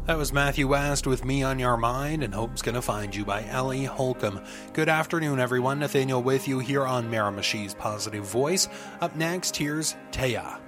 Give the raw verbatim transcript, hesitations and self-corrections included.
That was Matthew West with Me on Your Mind and Hope's Gonna Find You by Ellie Holcomb. Good afternoon, everyone. Nathaniel with you here on Miramichi's Positive Voice. Up next, here's Taya.